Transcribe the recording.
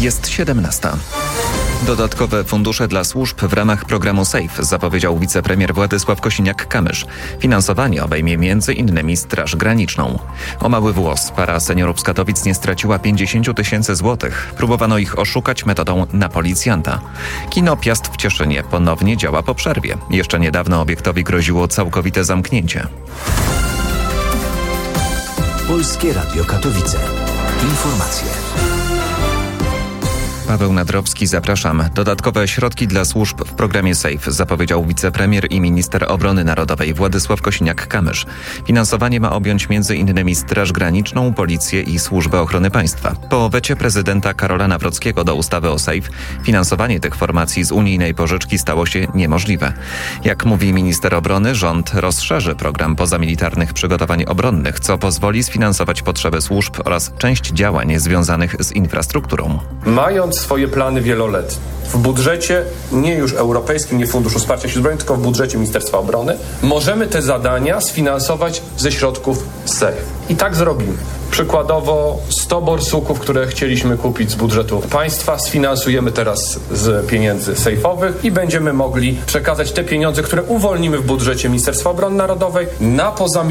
Jest 17. Dodatkowe fundusze dla służb w ramach programu SAFE zapowiedział wicepremier Władysław Kosiniak-Kamysz. Finansowanie obejmie m.in. Straż Graniczną. O mały włos para seniorów z Katowic nie straciła 50 000 złotych. Próbowano ich oszukać metodą na policjanta. Kino Piast w Cieszynie ponownie działa po przerwie. Jeszcze niedawno obiektowi groziło całkowite zamknięcie. Polskie Radio Katowice. Informacje. Paweł Nadrowski, zapraszam. Dodatkowe środki dla służb w programie SAFE zapowiedział wicepremier i minister obrony narodowej Władysław Kosiniak-Kamysz. Finansowanie ma objąć m.in. Straż Graniczną, Policję i Służbę Ochrony Państwa. Po wecie prezydenta Karola Nawrockiego do ustawy o SAFE finansowanie tych formacji z unijnej pożyczki stało się niemożliwe. Jak mówi minister obrony, rząd rozszerzy program pozamilitarnych przygotowań obronnych, co pozwoli sfinansować potrzeby służb oraz część działań związanych z infrastrukturą. Mając swoje plany wieloletnie w budżecie, nie już europejskim, nie Funduszu Wsparcia Sił Zbrojnych, tylko w budżecie Ministerstwa Obrony, możemy te zadania sfinansować ze środków SAFE. I tak zrobimy. Przykładowo 100 borsuków, które chcieliśmy kupić z budżetu państwa, sfinansujemy teraz z pieniędzy sejfowych i będziemy mogli przekazać te pieniądze, które uwolnimy w budżecie Ministerstwa Obrony Narodowej na